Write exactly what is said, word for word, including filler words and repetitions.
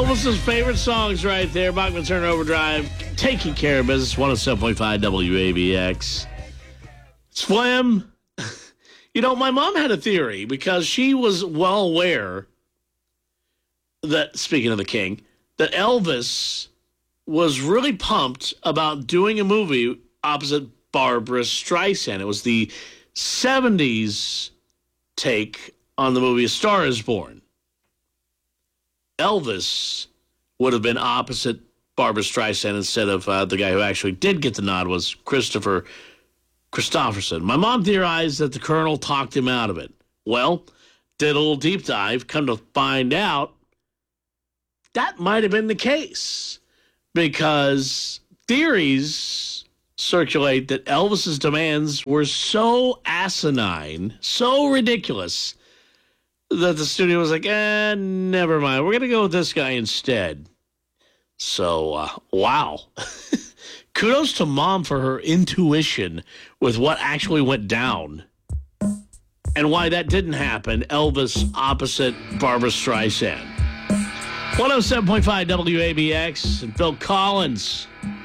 Elvis's favorite songs right there. Bachman Turner Overdrive. Taking care of business. one oh seven point five W A B X. Slim. You know, my mom had a theory because she was well aware that, speaking of the king, that Elvis was really pumped about doing a movie opposite Barbra Streisand. It was the seventies take on the movie A Star is Born. Elvis would have been opposite Barbra Streisand instead of uh, the guy who actually did get the nod was Christopher Christopherson. My mom theorized that the Colonel talked him out of it. Well, did a little deep dive, come to find out that might have been the case because theories circulate that Elvis's demands were so asinine, so ridiculous, that the studio was like, eh, never mind. We're going to go with this guy instead. So, uh, wow. Kudos to Mom for her intuition with what actually went down and why that didn't happen. Elvis opposite Barbra Streisand. one oh seven point five W A B X and Phil Collins.